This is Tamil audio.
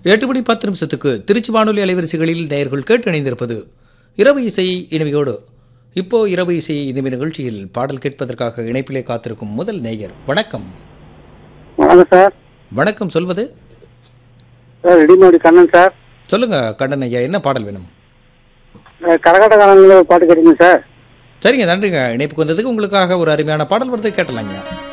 8:10 திருச்சி வானொலி அலைவரிசைகளில் நேயர்கள் கேட்டு இணைந்திருப்பது இரவு இசை இனிமையோடு. இப்போ இரவு இசை இனிமை நிகழ்ச்சியில் பாடல் கேட்பதற்காக இணைப்பிலே காத்திருக்கும் முதல் நேயர். வணக்கம். வணக்கம் சார். வணக்கம். சொல்வது சார் ரெடிமேடு கண்ணன் சார். சொல்லுங்க கண்ணன் ஐயா, என்ன பாடல் வேணும்? கரகாட்டக்காரங்கள பாட்டு கேட்டீங்க சார். சரிங்க, நன்றிங்க. இணைப்புக்கு வந்ததுக்கு உங்களுக்காக ஒரு அருமையான பாடல் வருது, கேட்டலாங்க.